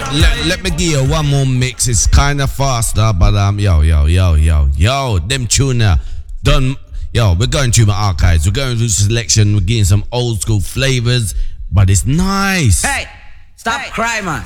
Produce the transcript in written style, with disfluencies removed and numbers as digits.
let me give you one more mix. It's kind of faster, but yo, them tuner done. Yo, we're going through my archives. We're going through selection. We're getting some old school flavors, but it's nice. Hey, stop crying, man.